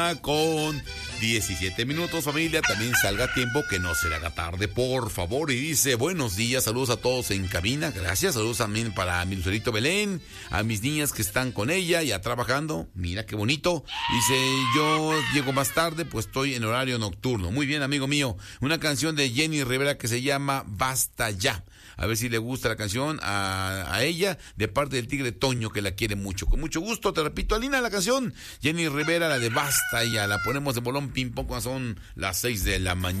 con 17 minutos, familia. También salga a tiempo, que no se le haga tarde, por favor. Y dice, buenos días, saludos a todos en cabina. Gracias, saludos también para mi Lucerito Belén, a mis niñas que están con ella ya trabajando. Mira qué bonito. Dice, yo llego más tarde, pues estoy en horario nocturno. Muy bien, amigo mío. Una canción de Jenny Rivera que se llama Basta Ya. A ver si le gusta la canción a ella, de parte del Tigre Toño, que la quiere mucho. Con mucho gusto, te repito, Alina, la canción Jenny Rivera, la de Basta Ya. La ponemos de bolón ping pong cuando son las 6 de la mañana.